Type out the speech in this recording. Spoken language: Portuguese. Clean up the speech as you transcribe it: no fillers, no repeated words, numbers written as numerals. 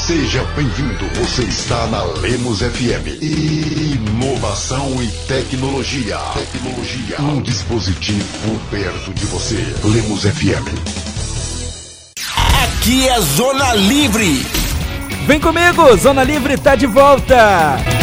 Seja bem-vindo, você está na Lemos FM. Inovação e tecnologia. Um dispositivo perto de você. Lemos FM. Aqui é Zona Livre. Vem comigo, Zona Livre tá de volta.